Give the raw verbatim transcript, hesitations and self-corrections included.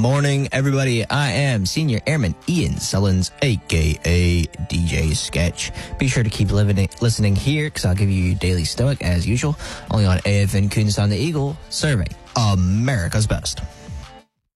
morning, everybody. I am Senior Airman Ian Sullins, a k a. D J Sketch. Be sure to keep living, listening here, because I'll give you your daily stoic as usual, only on A F N Kunst on the Eagle, serving America's best.